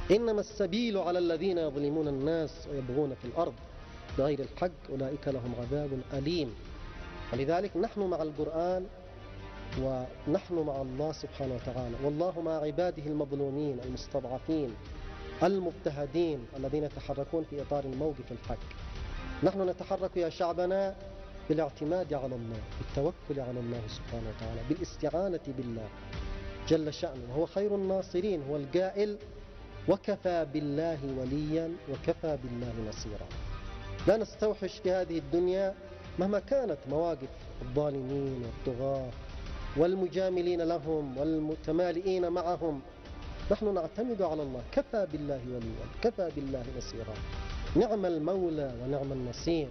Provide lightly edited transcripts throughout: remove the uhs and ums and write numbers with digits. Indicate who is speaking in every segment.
Speaker 1: إنما السبيل على الذين يظلمون الناس ويبغون في الأرض بغير الحق أولئك لهم عذاب أليم. ولذلك نحن مع القرآن ونحن مع الله سبحانه وتعالى، والله مع عباده المظلومين المستضعفين المضطهدين الذين يتحركون في إطار الموقف الحق. نحن نتحرك يا شعبنا بالاعتماد على الله، بالتوكل على الله سبحانه وتعالى، بالاستعانة بالله جل شأنه، وهو خير الناصرين. هو القائل: وكفى بالله وليا وكفى بالله نصيرا. لا نستوحش في هذه الدنيا مهما كانت مواقف الظالمين والطغاة والمجاملين لهم والمتمالئين معهم. نحن نعتمد على الله، كفى بالله وليا كفى بالله نصيرا، نعم المولى ونعم النصير.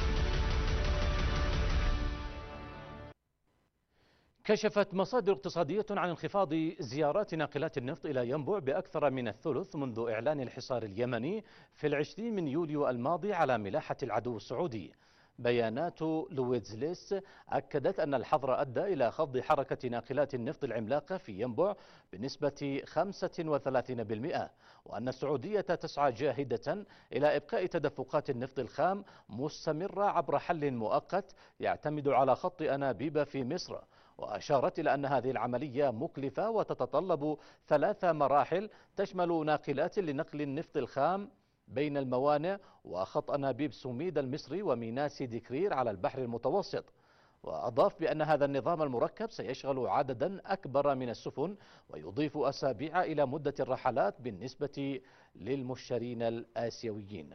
Speaker 2: كشفت مصادر اقتصادية عن انخفاض زيارات ناقلات النفط إلى ينبع بأكثر من الثلث منذ إعلان الحصار اليمني في 20 من يوليو الماضي على ملاحة العدو السعودي. بيانات لويدزليس أكدت أن الحظر أدى إلى خفض حركة ناقلات النفط العملاقة في ينبع بنسبة 35%، وأن السعودية تسعى جاهدة إلى إبقاء تدفقات النفط الخام مستمرة عبر حل مؤقت يعتمد على خط أنابيب في مصر. وأشارت إلى أن هذه العملية مكلفة وتتطلب 3 مراحل تشمل ناقلات لنقل النفط الخام بين الموانئ وخط أنابيب سوميد المصري وميناء سيدي كرير على البحر المتوسط. وأضاف بأن هذا النظام المركب سيشغل عددا أكبر من السفن ويضيف أسابيع إلى مدة الرحلات بالنسبة للمشترين الآسيويين.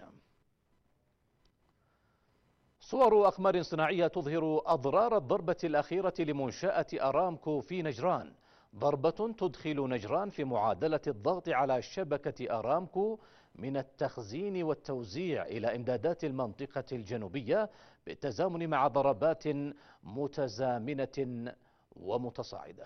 Speaker 2: صور أقمار صناعية تظهر أضرار الضربة الأخيرة لمنشأة أرامكو في نجران، ضربة تدخل نجران في معادلة الضغط على شبكة أرامكو من التخزين والتوزيع إلى إمدادات المنطقة الجنوبية بالتزامن مع ضربات متزامنة ومتصاعدة.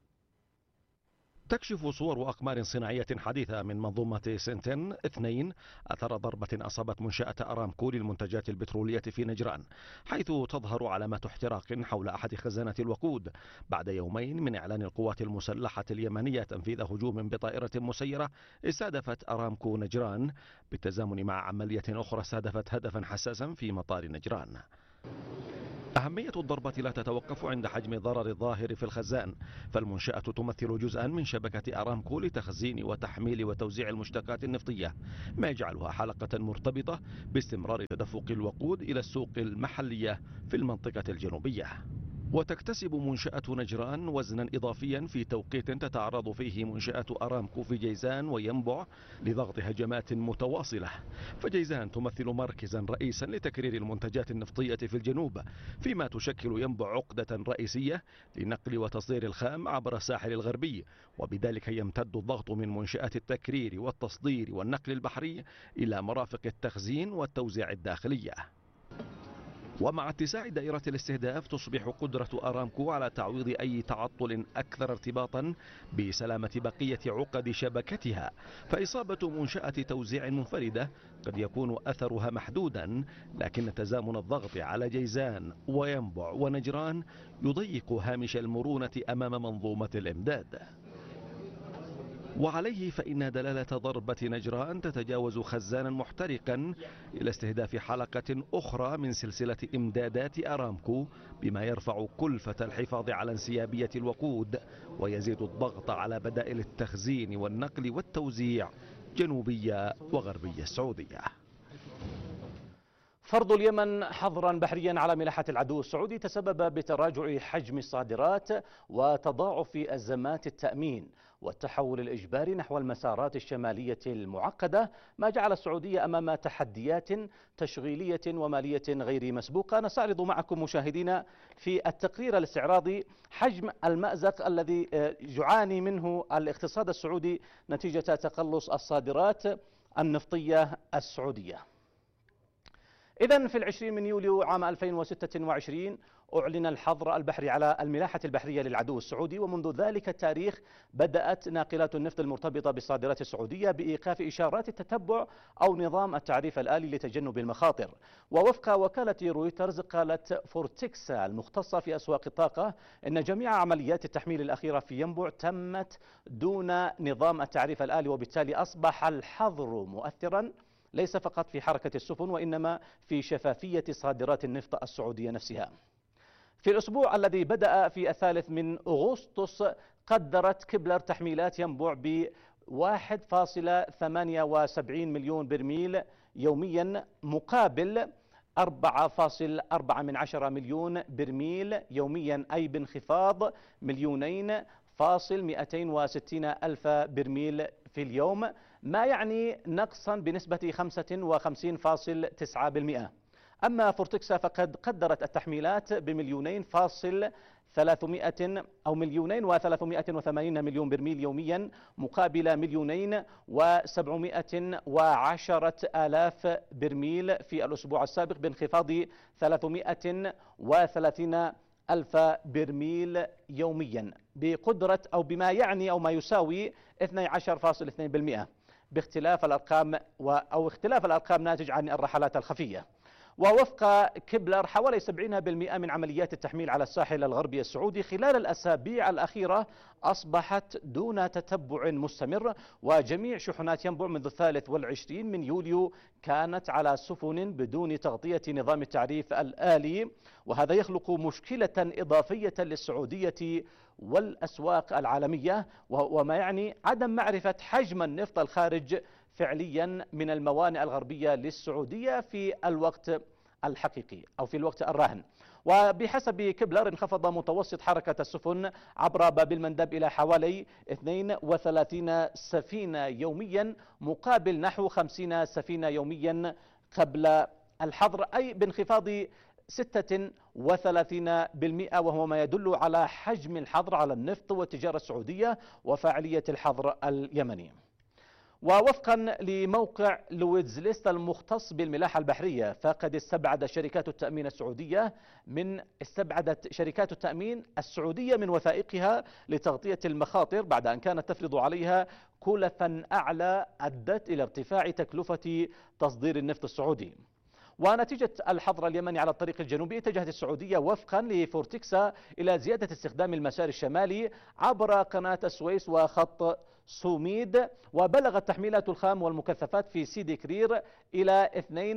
Speaker 3: تكشف صور أقمار صناعية حديثة من منظومة سنتين 2 أثر ضربة أصابت منشأة أرامكو للمنتجات البترولية في نجران، حيث تظهر علامات احتراق حول أحد خزانات الوقود بعد يومين من إعلان القوات المسلحة اليمنية تنفيذ هجوم بطائرة مسيرة استهدفت أرامكو نجران بالتزامن مع عملية أخرى استهدفت هدفا حساسا في مطار نجران. أهمية الضربة لا تتوقف عند حجم الضرر الظاهر في الخزان، فالمنشأة تمثل جزءا من شبكة أرامكو لتخزين وتحميل وتوزيع المشتقات النفطية، ما يجعلها حلقة مرتبطة باستمرار تدفق الوقود إلى السوق المحلية في المنطقة الجنوبية. وتكتسب منشأة نجران وزنا إضافيا في توقيت تتعرض فيه منشأة أرامكو في جيزان وينبع لضغط هجمات متواصلة، فجيزان تمثل مركزا رئيسا لتكرير المنتجات النفطية في الجنوب، فيما تشكل ينبع عقدة رئيسية لنقل وتصدير الخام عبر الساحل الغربي، وبذلك يمتد الضغط من منشآت التكرير والتصدير والنقل البحري إلى مرافق التخزين والتوزيع الداخلية. ومع اتساع دائرة الاستهداف تصبح قدرة أرامكو على تعويض أي تعطل أكثر ارتباطا بسلامة بقية عقد شبكتها، فإصابة منشأة توزيع منفردة قد يكون أثرها محدودا، لكن تزامن الضغط على جيزان وينبع ونجران يضيق هامش المرونة أمام منظومة الإمداد. وعليه فإن دلالة ضربة نجران تتجاوز خزانا محترقا إلى استهداف حلقة أخرى من سلسلة إمدادات أرامكو، بما يرفع كلفة الحفاظ على انسيابية الوقود ويزيد الضغط على بدائل التخزين والنقل والتوزيع جنوبية وغربية السعودية.
Speaker 2: فرض اليمن حظرا بحريا على ملاحة العدو السعودي تسبب بتراجع حجم الصادرات وتضاعف أزمات التأمين والتحول الإجباري نحو المسارات الشمالية المعقدة، ما جعل السعودية أمام تحديات تشغيلية ومالية غير مسبوقة. نستعرض معكم مشاهدينا في التقرير الاستعراضي حجم المأزق الذي يعاني منه الاقتصاد السعودي نتيجة تقلص الصادرات النفطية السعودية. إذن في 20 من يوليو عام 2026 أعلن الحظر البحري على الملاحة البحرية للعدو السعودي، ومنذ ذلك التاريخ بدأت ناقلات النفط المرتبطة بالصادرات السعودية بإيقاف إشارات التتبع أو نظام التعريف الآلي لتجنب المخاطر. ووفق وكالة رويترز قالت فورتكسا المختصة في أسواق الطاقة إن جميع عمليات التحميل الأخيرة في ينبع تمت دون نظام التعريف الآلي، وبالتالي أصبح الحظر مؤثرا ليس فقط في حركة السفن وإنما في شفافية صادرات النفط السعودية نفسها. في الأسبوع الذي بدأ في 3 من أغسطس قدرت كبلر تحميلات ينبع ب 1.78 مليون برميل يوميا مقابل 4.4 مليون برميل يوميا، أي بانخفاض 2,260 ألف برميل في اليوم، ما يعني نقصا بنسبة 55.9%. أما فورتكسا فقد قدرت التحميلات ب2,380 مليون برميل يوميا مقابل 2,710,000 برميل في الأسبوع السابق، بانخفاض 330 ألف برميل يوميا بقدرة أو بما يعني أو ما يساوي 12.2%، باختلاف الأرقام اختلاف الأرقام ناتج عن الرحلات الخفية. ووفق كبلر حوالي 70% من عمليات التحميل على الساحل الغربي السعودي خلال الأسابيع الأخيرة أصبحت دون تتبع مستمر، وجميع شحنات ينبع منذ 23 من يوليو كانت على سفن بدون تغطية نظام التعريف الآلي، وهذا يخلق مشكلة إضافية للسعودية والأسواق العالمية، وما يعني عدم معرفة حجم النفط الخارج فعليا من الموانئ الغربية للسعودية في الوقت الحقيقي أو في الوقت الراهن. وبحسب كبلر انخفض متوسط حركة السفن عبر باب المندب إلى حوالي 32 سفينة يوميا مقابل نحو 50 سفينة يوميا قبل الحظر، أي بانخفاض 36%، وهو ما يدل على حجم الحظر على النفط والتجارة السعودية وفاعلية الحظر اليمني. ووفقا لموقع لويدز ليست المختص بالملاحة البحرية، فقد استبعدت شركات التأمين السعودية من وثائقها لتغطية المخاطر بعد أن كانت تفرض عليها كلفا أعلى أدت إلى ارتفاع تكلفة تصدير النفط السعودي. ونتيجة الحظر اليمني على الطريق الجنوبي اتجهت السعودية وفقا لفورتكسا إلى زيادة استخدام المسار الشمالي عبر قناة السويس وخط سوميد، وبلغت تحميلات الخام والمكثفات في سيدي كرير إلى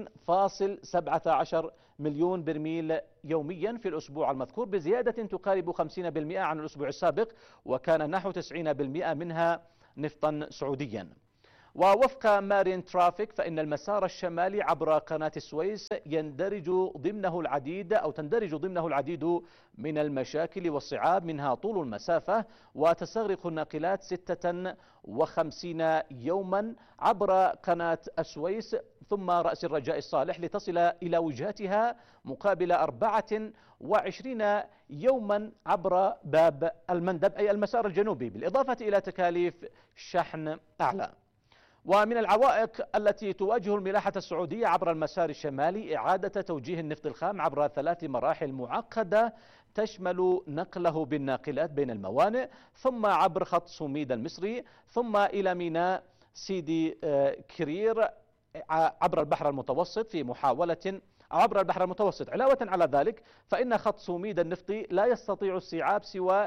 Speaker 2: 2.17 مليون برميل يوميا في الأسبوع المذكور، بزيادة تقارب 50% عن الأسبوع السابق، وكان نحو 90% منها نفطا سعوديا. ووفق مارين ترافيك فإن المسار الشمالي عبر قناة السويس تندرج ضمنه العديد من المشاكل والصعاب، منها طول المسافة، وتستغرق الناقلات 56 يوما عبر قناة السويس ثم رأس الرجاء الصالح لتصل إلى وجهتها مقابل 24 يوما عبر باب المندب أي المسار الجنوبي، بالإضافة إلى تكاليف شحن أعلى. ومن العوائق التي تواجه الملاحة السعودية عبر المسار الشمالي إعادة توجيه النفط الخام عبر 3 مراحل معقدة تشمل نقله بالناقلات بين الموانئ، ثم عبر خط سوميد المصري، ثم إلى ميناء سيدي كرير عبر البحر المتوسط عبر البحر المتوسط. علاوة على ذلك فإن خط سوميد النفطي لا يستطيع استيعاب سوى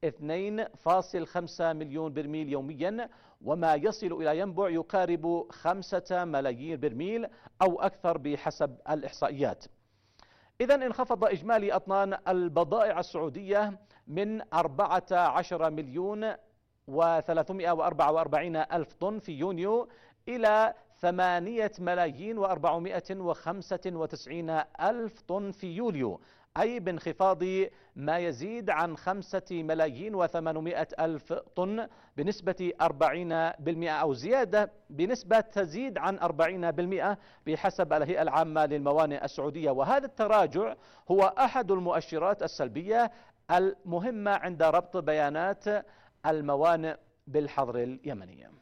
Speaker 2: 2.5 مليون برميل يوميا، وما يصل إلى ينبع يقارب 5 ملايين برميل أو أكثر بحسب الإحصائيات. إذن انخفض إجمالي أطنان البضائع السعودية من 14 مليون و344 ألف طن في يونيو إلى 8 ملايين و495 ألف طن في يوليو، أي بانخفاض ما يزيد عن 5 ملايين و800 ألف طن بنسبة 40%، أو زيادة بنسبة تزيد عن 40% بحسب الهيئة العامة للموانئ السعودية. وهذا التراجع هو أحد المؤشرات السلبية المهمة عند ربط بيانات الموانئ بالحظر اليمني.